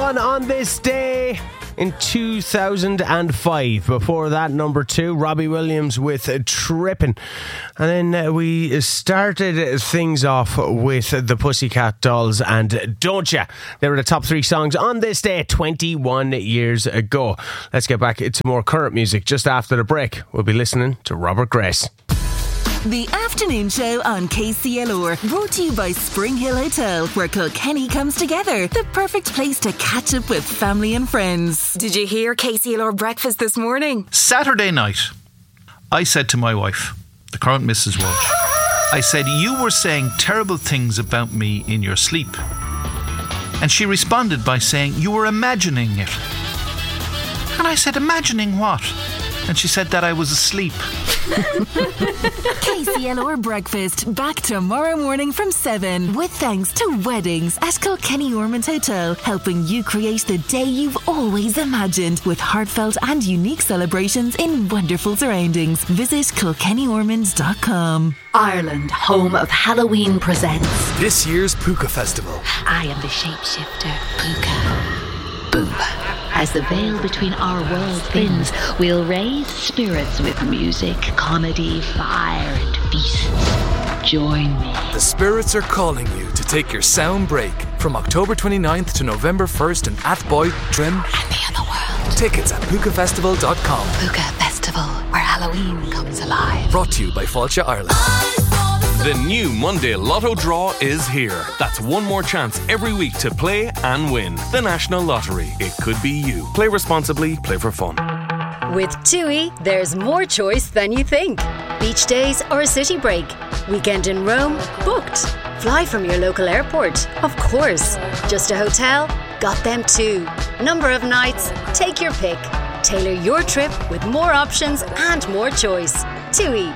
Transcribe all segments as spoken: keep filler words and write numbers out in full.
one on this day in two thousand five. Before that, number two, Robbie Williams with Trippin'. And then uh, we started things off with the Pussycat Dolls and Don't Ya. They were the top three songs on this day twenty-one years ago. Let's get back to more current music just after the break. We'll be listening to Robert Grace. The afternoon show on K C L R, brought to you by Spring Hill Hotel, where Kilkenny comes together. The perfect place to catch up with family and friends. Did you hear K C L R breakfast this morning? Saturday night, I said to my wife, the current Missus Walsh, I said, you were saying terrible things about me in your sleep. And she responded by saying, you were imagining it. And I said, imagining what? And she said that I was asleep. K C L R breakfast back tomorrow morning from seven, with thanks to Weddings at Kilkenny Ormond Hotel, helping you create the day you've always imagined, with heartfelt and unique celebrations in wonderful surroundings. Visit kilkenny ormond dot com. Ireland, home of Halloween, presents this year's Puka Festival. I am the shapeshifter, Puka. Boo. As the veil between our worlds thins, we'll raise spirits with music, comedy, fire, and feasts. Join me. The spirits are calling you to take your sound break from October twenty-ninth to November first in Athboy, Trim, and the other world. Tickets at puka festival dot com. Puka Festival, where Halloween comes alive. Brought to you by Fáilte Ireland. The new Monday Lotto draw is here. That's one more chance every week to play and win. The National Lottery. It could be you. Play responsibly. Play for fun. With TUI, there's more choice than you think. Beach days or a city break. Weekend in Rome? Booked. Fly from your local airport? Of course. Just a hotel? Got them too. Number of nights? Take your pick. Tailor your trip with more options and more choice. TUI.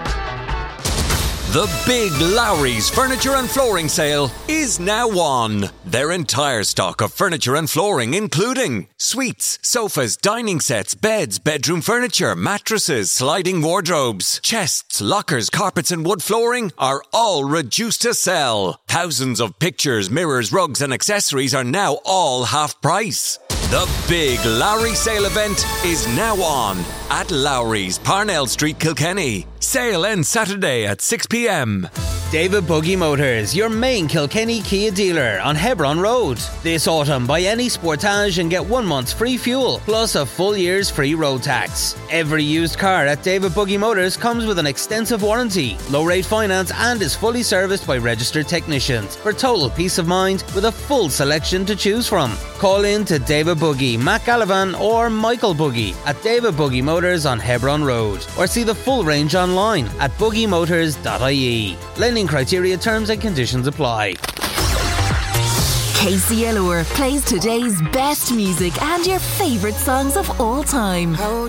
The Big Lowry's Furniture and Flooring Sale is now on. Their entire stock of furniture and flooring, including suites, sofas, dining sets, beds, bedroom furniture, mattresses, sliding wardrobes, chests, lockers, carpets and wood flooring, are all reduced to sell. Thousands of pictures, mirrors, rugs and accessories are now all half price. The Big Lowry Sale event is now on at Lowry's, Parnell Street, Kilkenny. Sale ends Saturday at six p.m. David Buggy Motors, your main Kilkenny Kia dealer on Hebron Road. This autumn, buy any Sportage and get one month's free fuel, plus a full year's free road tax. Every used car at David Buggy Motors comes with an extensive warranty, low-rate finance, and is fully serviced by registered technicians for total peace of mind, with a full selection to choose from. Call in to David Buggy, Matt Gallivan or Michael Buggy at David Buggy Motors on Hebron Road, or see the full range online at buggy motors dot I E. Lending criteria, terms and conditions apply. K C L R plays today's best music and your favourite songs of all time.